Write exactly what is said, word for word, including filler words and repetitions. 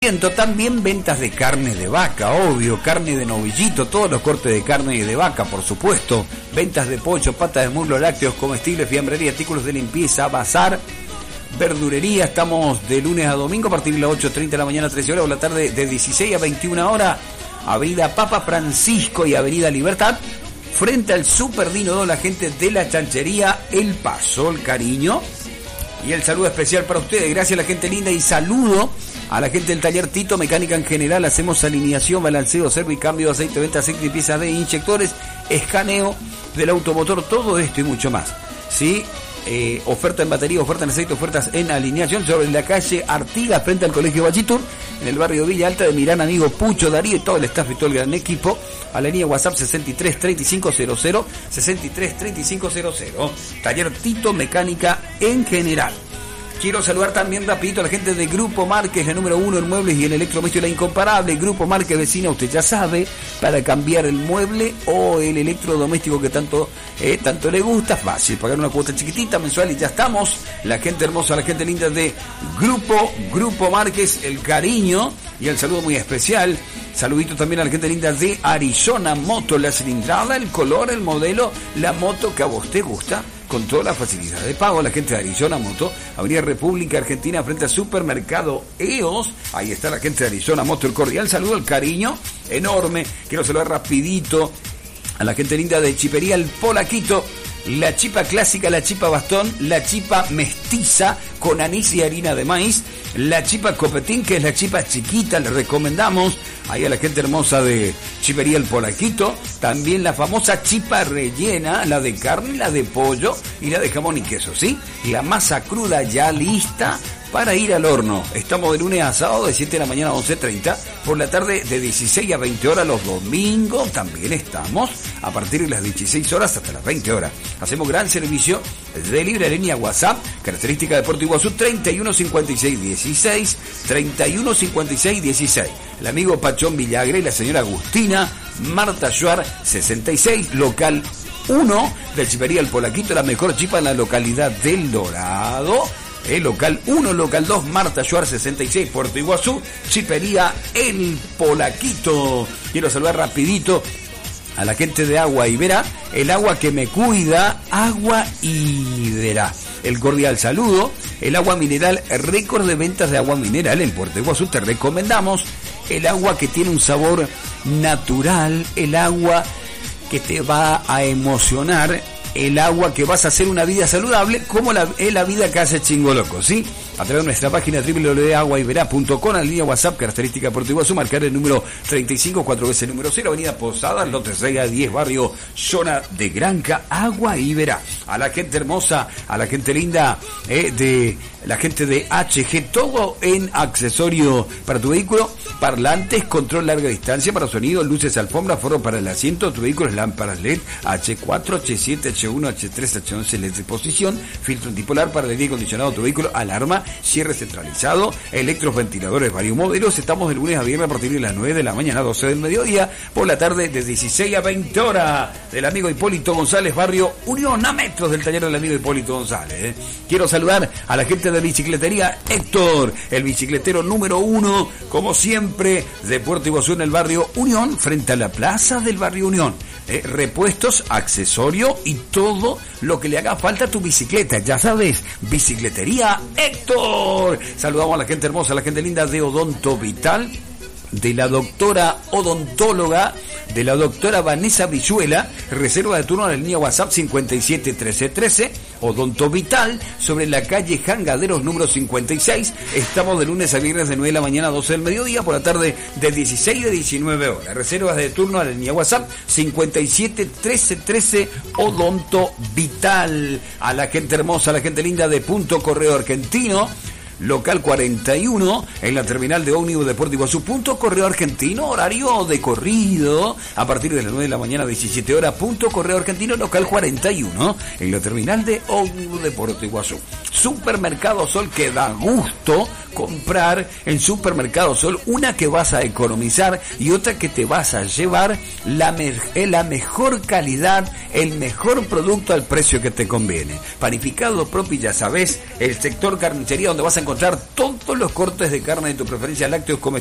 También ventas de carne de vaca, obvio, carne de novillito, todos los cortes de carne de vaca, por supuesto. Ventas de pollo, patas de muslo, lácteos, comestibles, fiambrería, artículos de limpieza, bazar, verdurería. Estamos de lunes a domingo a partir de las ocho treinta de la mañana, trece horas, o la tarde de dieciséis a veintiuna horas. Avenida Papa Francisco y Avenida Libertad, frente al Super Dino dos, la gente de la chanchería El Paso, el cariño. Y el saludo especial para ustedes, gracias a la gente linda, y saludo a la gente del taller Tito, mecánica en general. Hacemos alineación, balanceo, servicambio de aceite, venta, aceite y piezas de inyectores, escaneo del automotor, todo esto y mucho más. ¿Sí? Eh, oferta en batería, oferta en aceite, ofertas en alineación sobre la calle Artigas, frente al Colegio Bachitur, en el barrio Villa Alta, de mi gran amigo Pucho, Darío y todo el staff y todo el gran equipo. A la línea WhatsApp sesenta y tres treinta y cinco cero cero, sesenta y tres treinta y cinco cero cero. Taller Tito, mecánica en general. Quiero saludar también rapidito a la gente de Grupo Márquez, la número uno en muebles y en electrodoméstico, la incomparable. Grupo Márquez, vecina, usted ya sabe, para cambiar el mueble o el electrodoméstico que tanto eh, tanto le gusta, fácil, pagar una cuota chiquitita mensual y ya estamos. La gente hermosa, la gente linda de Grupo, Grupo Márquez, el cariño y el saludo muy especial. Saludito también a la gente linda de Arizona Moto, la cilindrada, el color, el modelo, la moto que a vos te gusta, con toda la facilidad de pago. La gente de Arizona Moto, Avenida República Argentina, frente al supermercado E O S. Ahí está la gente de Arizona Moto, el cordial saludo, el cariño enorme. Quiero saludar rapidito a la gente linda de Chipería El Polaquito, la chipa clásica, la chipa bastón, la chipa mestiza con anís y harina de maíz, la chipa copetín, que es la chipa chiquita, le recomendamos ahí a la gente hermosa de Chipería El Polaquito. También la famosa chipa rellena, la de carne, la de pollo y la de jamón y queso, ¿sí? Y la masa cruda ya lista para ir al horno. Estamos de lunes a sábado de siete de la mañana a once treinta, por la tarde de dieciséis a veinte horas. Los domingos también estamos a partir de las dieciséis horas hasta las veinte horas. Hacemos gran servicio de libre línea WhatsApp, característica de Puerto Iguazú, treinta y uno cincuenta y seis dieciséis, treinta y uno cincuenta y seis dieciséis. El amigo Pachón Villagre y la señora Agustina Marta Schwarz, sesenta y seis, local uno del Chipería El Polaquito, la mejor chipa en la localidad del Dorado. El local uno, local dos, Marta Schwarz, sesenta y seis, Puerto Iguazú, Chipería El Polaquito. Quiero saludar rapidito a la gente de Agua Iberá, el agua que me cuida, Agua Iberá. El cordial saludo, el agua mineral, récord de ventas de agua mineral en Puerto Iguazú. Te recomendamos el agua que tiene un sabor natural, el agua que te va a emocionar, el agua que vas a hacer una vida saludable, como la, es la vida que hace Chingo Loco, ¿sí? A través de nuestra página doble u doble u doble u punto agua iberá punto com, en línea WhatsApp, característica de Puerto Iguazú, marcar el número treinta y cinco, cuatro veces el número cero, Avenida Posadas, lote seis a diez, barrio Zona de Granca, Agua Iberá. A la gente hermosa, a la gente linda, eh, de la gente de H G, todo en accesorio para tu vehículo, parlantes, control larga distancia para sonido, luces, alfombra, forro para el asiento, tu vehículo, lámparas L E D, H cuatro, H siete, H uno, H tres, H once, L E D de posición, filtro antipolar para el aire acondicionado, tu vehículo, alarma, cierre centralizado, electroventiladores, varios modelos. Estamos de lunes a viernes a partir de las nueve de la mañana, doce del mediodía, por la tarde de dieciséis a veinte horas, del amigo Hipólito González, barrio Unión, a metros del taller del amigo Hipólito González. ¿eh? Quiero saludar a la gente de Bicicletería Héctor, el bicicletero número uno, como siempre, de Puerto Iguazú, en el barrio Unión, frente a la plaza del barrio Unión. Eh, repuestos, accesorios y todo lo que le haga falta a tu bicicleta. Ya sabes, Bicicletería Héctor. Saludamos a la gente hermosa, a la gente linda de Odonto Vital, de la doctora odontóloga, de la doctora Vanessa Brizuela. Reserva de turno en la línea WhatsApp cincuenta y siete trece trece. Odonto Vital, sobre la calle Jangaderos número cincuenta y seis. Estamos de lunes a viernes de nueve de la mañana a doce del mediodía, por la tarde de dieciséis a diecinueve horas. Reservas de turno a la línea WhatsApp cincuenta y siete trece trece. Odonto Vital. A la gente hermosa, a la gente linda de Punto Correo Argentino, local cuarenta y uno, en la terminal de ómnibus de Puerto Iguazú. Punto Correo Argentino, horario de corrido, a partir de las nueve de la mañana, diecisiete horas. Punto Correo Argentino, local cuarenta y uno, en la terminal de ómnibus de Puerto Iguazú. Supermercado Sol, que da gusto comprar en Supermercado Sol, una que vas a economizar y otra que te vas a llevar la, me- la mejor calidad, el mejor producto al precio que te conviene. Panificado propio, ya sabes, el sector carnicería, donde vas a encontrar encontrar todos los cortes de carne de tu preferencia, lácteos comestibles.